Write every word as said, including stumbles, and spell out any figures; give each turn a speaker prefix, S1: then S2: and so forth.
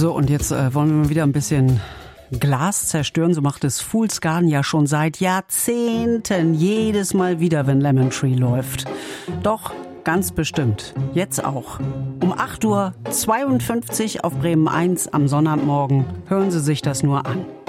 S1: So, und jetzt äh, wollen wir mal wieder ein bisschen Glas zerstören. So macht es Fool's Garden ja schon seit Jahrzehnten. Jedes Mal wieder, wenn Lemon Tree läuft. Doch, ganz bestimmt. Jetzt auch. Um acht Uhr zweiundfünfzig auf Bremen eins am Sonnabendmorgen. Hören Sie sich das nur an.